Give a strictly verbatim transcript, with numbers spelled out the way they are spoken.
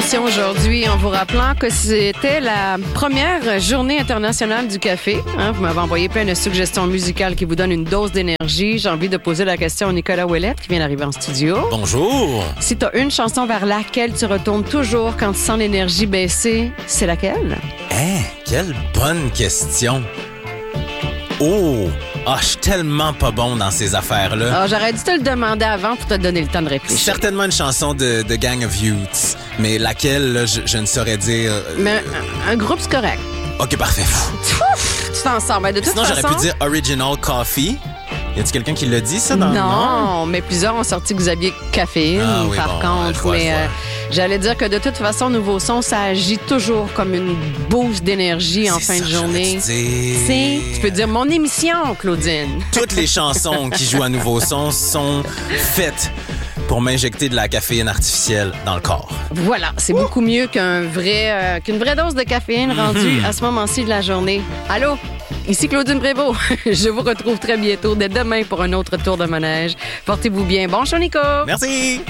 l'émission aujourd'hui en vous rappelant que c'était la première journée internationale du café. Hein, vous m'avez envoyé plein de suggestions musicales qui vous donnent une dose d'énergie. J'ai envie de poser la question à Nicolas Ouellette qui vient d'arriver en studio. Bonjour. Si tu as une chanson vers laquelle tu retournes toujours quand tu sens l'énergie baisser, c'est laquelle? Hein, quelle bonne question. Oh, ah, je suis tellement pas bon dans ces affaires-là. Ah, j'aurais dû te le demander avant pour te donner le temps de réfléchir. Certainement une chanson de, de Gang of Youths, mais laquelle, là, je, je ne saurais dire. Mais un, un groupe, c'est correct. OK, parfait. Ouf, tu t'en sors. Ben, de toute Sinon, façon... j'aurais pu dire Original Coffee. Y a-t-il quelqu'un qui l'a dit, ça? Dans... Non, non, mais plusieurs ont sorti Xavier Caféine, ah, oui, par bon, contre. je vois, mais je vois. euh, j'allais dire que de toute façon, Nouveau Son, ça agit toujours comme une boost d'énergie en C'est fin ça, de journée. j'aurais dû dire. C'est, tu peux dire mon émission, Claudine. Toutes les chansons qui jouent à Nouveau Son sont faites pour m'injecter de la caféine artificielle dans le corps. Voilà, c'est beaucoup mieux qu'un vrai, euh, qu'une vraie dose de caféine rendue à ce moment-ci de la journée. Allô? Ici Claudine Prévost. Je vous retrouve très bientôt, dès demain, pour un autre tour de manège. Portez-vous bien. Bon show, Nico! Merci!